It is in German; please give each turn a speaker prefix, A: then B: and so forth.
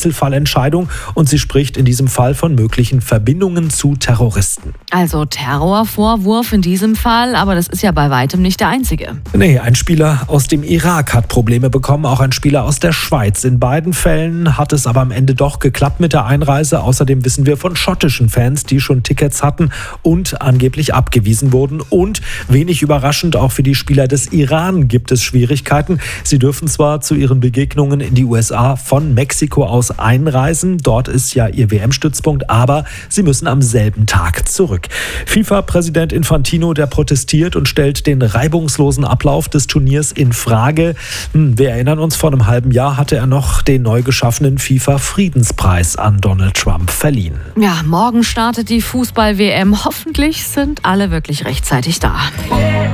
A: Einzelfallentscheidung und sie spricht in diesem Fall von möglichen Verbindungen zu Terroristen.
B: Also Terrorvorwurf in diesem Fall, aber das ist ja bei weitem nicht der einzige.
A: Nee, ein Spieler aus dem Irak hat Probleme bekommen, auch ein Spieler aus der Schweiz. In beiden Fällen hat es aber am Ende doch geklappt mit der Einreise. Außerdem wissen wir von schottischen Fans, die schon Tickets hatten und angeblich abgewiesen wurden. Und wenig überraschend, auch für die Spieler des Iran gibt es Schwierigkeiten. Sie dürfen zwar zu ihren Begegnungen in die USA von Mexiko aus einreisen. Dort ist ja ihr WM-Stützpunkt, aber sie müssen am selben Tag zurück. FIFA-Präsident Infantino, der protestiert und stellt den reibungslosen Ablauf des Turniers in Frage. Wir erinnern uns, vor einem halben Jahr hatte er noch den neu geschaffenen FIFA-Friedenspreis an Donald Trump verliehen.
B: Ja, morgen startet die Fußball-WM. Hoffentlich sind alle wirklich rechtzeitig da.